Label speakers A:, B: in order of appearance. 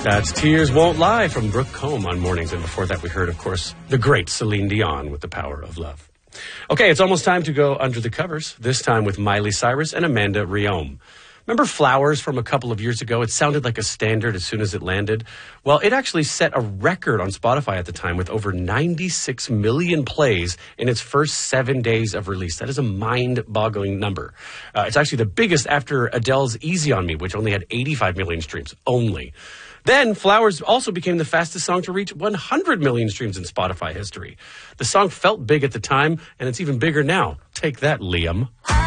A: That's Tears Won't Lie from Brooke Combe on Mornings. And before that, we heard, of course, the great Celine Dion with The Power of Love. Okay, it's almost time to go under the covers, this time with Miley Cyrus and Amanda Riom. Remember Flowers from a couple of years ago? It sounded like a standard as soon as it landed. Well, it actually set a record on Spotify at the time with over 96 million plays in its first 7 days of release. That is a mind-boggling number. It's actually the biggest after Adele's Easy on Me, which only had 85 million streams only. Then, Flowers also became the fastest song to reach 100 million streams in Spotify history. The song felt big at the time, and it's even bigger now. Take that, Liam.